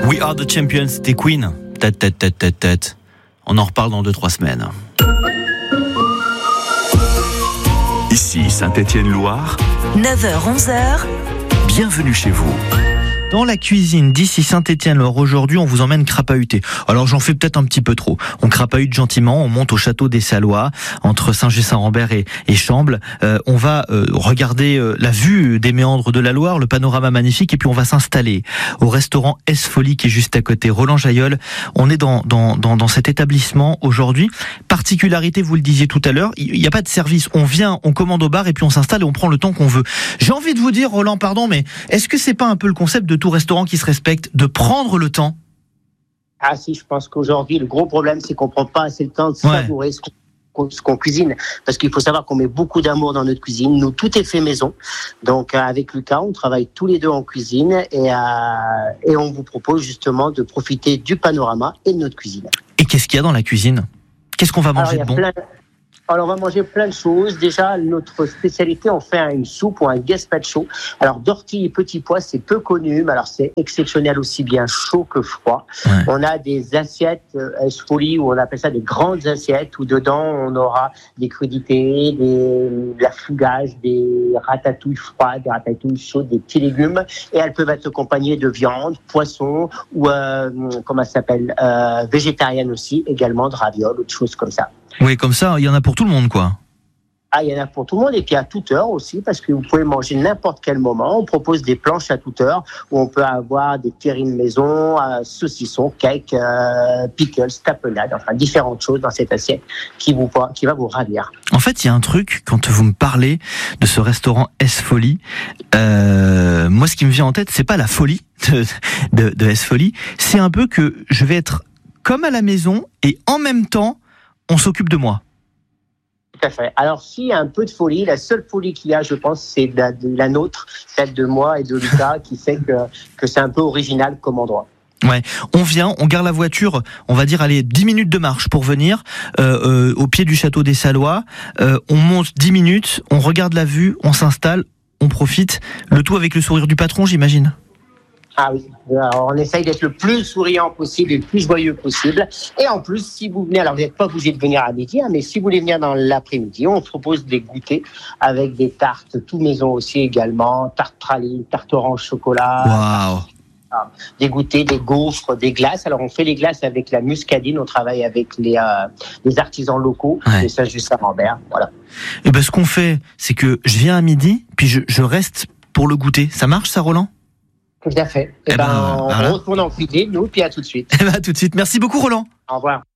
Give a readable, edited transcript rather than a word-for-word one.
We Are the Champions, c'était Queen. Tête. On en reparle dans 2-3 semaines. Ici Saint-Étienne-Loire, 9h-11h, bienvenue chez vous. Dans la cuisine d'ici Saint-Étienne-Loire, aujourd'hui, on vous emmène crapahuter. Alors, j'en fais peut-être un petit peu trop. On crapahute gentiment, on monte au château des Salois, entre Saint-Just-Saint-Rambert et Chambles. On va regarder la vue des méandres de la Loire, le panorama magnifique, et puis on va s'installer au restaurant S-Folie qui est juste à côté. Roland Jailleul, on est dans cet établissement aujourd'hui. Particularité, vous le disiez tout à l'heure, il n'y a pas de service. On vient, on commande au bar et puis on s'installe et on prend le temps qu'on veut. J'ai envie de vous dire, Roland, pardon, mais est-ce que c'est pas un peu le concept de tout restaurant qui se respecte, de prendre le temps? Ah si, je pense qu'aujourd'hui, le gros problème, c'est qu'on prend pas assez le temps de savourer ce qu'on cuisine. Parce qu'il faut savoir qu'on met beaucoup d'amour dans notre cuisine. Nous, tout est fait maison. Donc, avec Lucas, on travaille tous les deux en cuisine et on vous propose justement de profiter du panorama et de notre cuisine. Et qu'est-ce qu'il y a dans la cuisine? Qu'est-ce qu'on va manger de bon? Alors, on va manger plein de choses. Déjà, notre spécialité, on fait une soupe ou un gazpacho. Alors, d'ortie et petits pois, c'est peu connu, mais alors c'est exceptionnel aussi bien chaud que froid. Ouais. On a des assiettes S-Folie, où on appelle ça des grandes assiettes, où dedans, on aura des crudités, de la fougage, des ratatouilles froides, des ratatouilles chaudes, des petits légumes. Et elles peuvent être accompagnées de viande, poisson, ou, comment ça s'appelle, végétarienne aussi, également de ravioles, autre choses comme ça. Oui, comme ça, il y en a pour tout le monde, quoi. Ah, il y en a pour tout le monde et puis à toute heure aussi, parce que vous pouvez manger n'importe quel moment. On propose des planches à toute heure où on peut avoir des terrines maison, saucissons, cakes, pickles, tapenades, enfin différentes choses dans cette assiette qui va vous ravir. En fait, il y a un truc, quand vous me parlez de ce restaurant S-Folie, moi, ce qui me vient en tête, c'est pas la folie de S-Folie, c'est un peu que je vais être comme à la maison et en même temps, on s'occupe de moi. Tout à fait. Alors, s'il y a un peu de folie, la seule folie qu'il y a, je pense, c'est la nôtre, celle de moi et de Lucas, qui fait que c'est un peu original comme endroit. Ouais, on vient, on garde la voiture, on va dire, allez, 10 minutes de marche pour venir, au pied du château des Salois, on monte 10 minutes, on regarde la vue, on s'installe, on profite, le tout avec le sourire du patron, j'imagine. Ah oui, alors on essaye d'être le plus souriant possible et le plus joyeux possible. Et en plus, si vous venez, alors vous n'êtes pas obligé de venir à midi, mais si vous voulez venir dans l'après-midi, on propose des goûters avec des tartes tout maison aussi également, tartes pralines, tartes orange chocolat. Waouh. Des goûters, des gaufres, des glaces. Alors on fait les glaces avec la muscadine, on travaille avec les artisans locaux, de Saint-Just-Saint-Rambert. Voilà. Et ben ce qu'on fait, c'est que je viens à midi, puis je reste pour le goûter. Ça marche ça, Roland? Tout à fait. On retourne en cuisine, nous, puis à tout de suite. À tout de suite. Merci beaucoup, Roland. Au revoir.